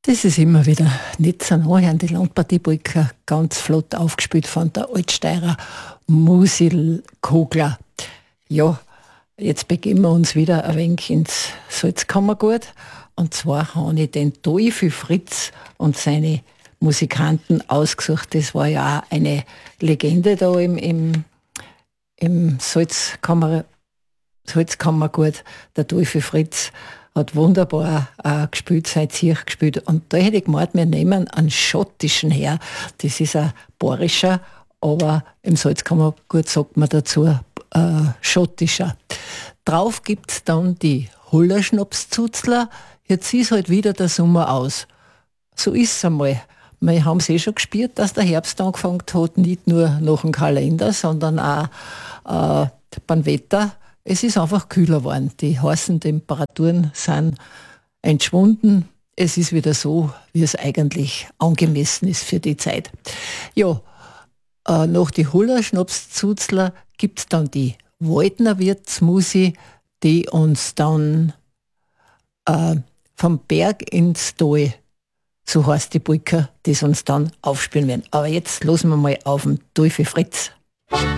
Das ist immer wieder nicht so anhören, die Landpartie-Polka, ganz flott aufgespielt von der Altsteirer Musil Kogler. Ja, jetzt begeben wir uns wieder ein wenig ins Salzkammergut. Und zwar habe ich den Teufel Fritz und seine Musikanten ausgesucht. Das war ja auch eine Legende da im Salzkammergut. Der Teufel Fritz hat wunderbar gespielt, seit Zirch gespielt. Und da hätte ich gemeint, wir nehmen einen schottischen her. Das ist ein bayerischer, aber im Salzkammergut sagt man dazu schottischer. Drauf gibt es dann die Hullerschnapszuzler. Jetzt ist halt wieder der Sommer aus. So ist es einmal. Wir haben es schon gespürt, dass der Herbst angefangen hat, nicht nur nach dem Kalender, sondern auch beim Wetter. Es ist einfach kühler geworden. Die heißen Temperaturen sind entschwunden. Es ist wieder so, wie es eigentlich angemessen ist für die Zeit. Ja, nach die Hullerschnapszuzler gibt es dann die Waldner Wirtsmusi, die uns dann vom Berg ins Tal, so heißt die Polka, die uns dann aufspielen werden. Aber jetzt losen wir mal auf den Teufel Fritz.